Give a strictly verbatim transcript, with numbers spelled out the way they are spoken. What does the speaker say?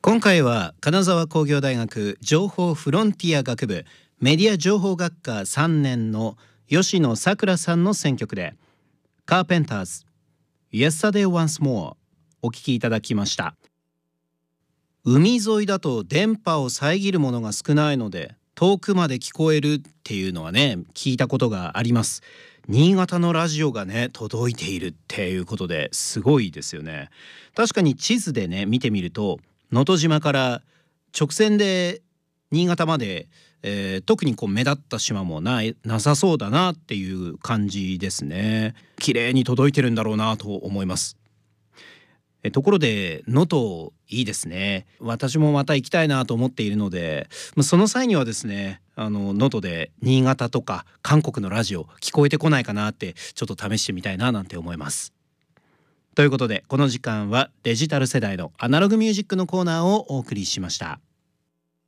今回は金沢工業大学情報フロンティア学部メディア情報学科さんねんの吉野さくらさんの選曲でカーペンターズ Yesterday Once More お聴きいただきました。海沿いだと電波を遮るものが少ないので遠くまで聞こえるっていうのはね聞いたことがあります。新潟のラジオがね届いているっていうことですごいですよね。確かに地図でね見てみると能登島から直線で新潟まで、えー、特にこう目立った島もないなさそうだなっていう感じですね。綺麗に届いてるんだろうなと思います。えところで能登いいですね。私もまた行きたいなと思っているので、その際にはですねあの能登で新潟とか韓国のラジオ聞こえてこないかなってちょっと試してみたいななんて思います。ということでこの時間はデジタル世代のアナログミュージックのコーナーをお送りしました。